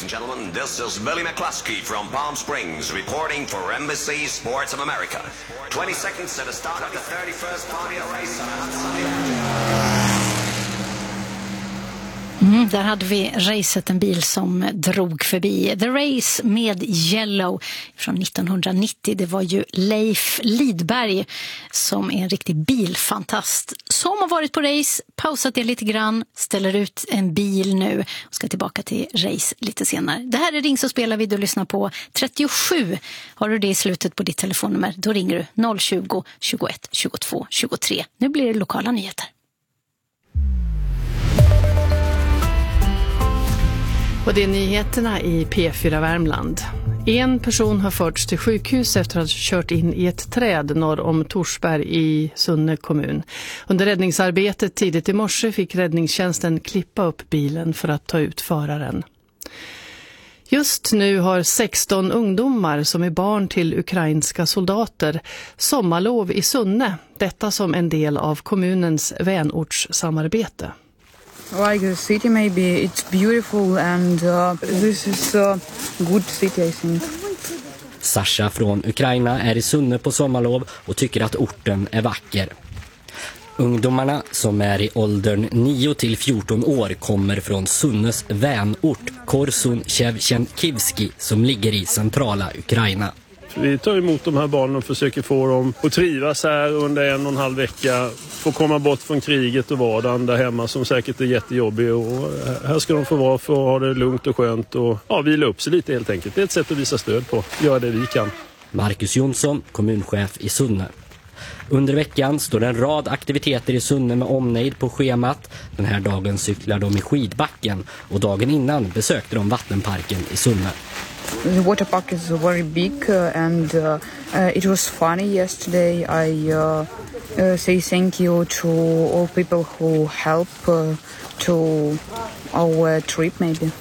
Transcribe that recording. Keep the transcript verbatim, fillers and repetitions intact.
and gentlemen, this is Billy McCluskey from Palm Springs reporting for N B C Sports of America. twenty seconds to the start of the thirty-first Formula race on a hot Sunday afternoon. Mm, där hade vi racet, en bil som drog förbi. The Race med Yellow från nittonhundranittio. Det var ju Leif Lidberg som är en riktig bilfantast som har varit på race, pausat det lite grann, ställer ut en bil nu och ska tillbaka till race lite senare. Det här är Ring så spelar vi, du lyssnar på trettiosju. Har du det i slutet på ditt telefonnummer, då ringer du noll tjugo, tjugoett, tjugotvå, tjugotre. Nu blir det lokala nyheter. Och det är nyheterna i P fyra Värmland. En person har förts till sjukhus efter att ha kört in i ett träd norr om Torsberg i Sunne kommun. Under räddningsarbetet tidigt i morse fick räddningstjänsten klippa upp bilen för att ta ut föraren. Just nu har sexton ungdomar som är barn till ukrainska soldater sommarlov i Sunne. Detta som en del av kommunens vänortssamarbete. Like the city, maybe it's beautiful and uh, this is a good city, I think. Sasha från Ukraina är i Sunne på sommarlov och tycker att orten är vacker. Ungdomarna som är i åldern nio till fjorton år kommer från Sunnes vänort Korsun-Shevchenkivski som ligger i centrala Ukraina. Vi tar emot de här barnen och försöker få dem att trivas här under en och en halv vecka. Få komma bort från kriget och vardagen där hemma som säkert är jättejobbig. Och här ska de få vara för att ha det lugnt och skönt och ja, vila upp sig lite helt enkelt. Det är ett sätt att visa stöd på. Göra det vi kan. Marcus Jonsson, kommunchef i Sunne. Under veckan står en rad aktiviteter i Sunne med omnejd på schemat. Den här dagen cyklar de i skidbacken och dagen innan besökte de vattenparken i Sunne. The water park is very big uh, and uh, uh, it was funny yesterday. I uh, uh, say thank you to all people who help uh, to our trip maybe.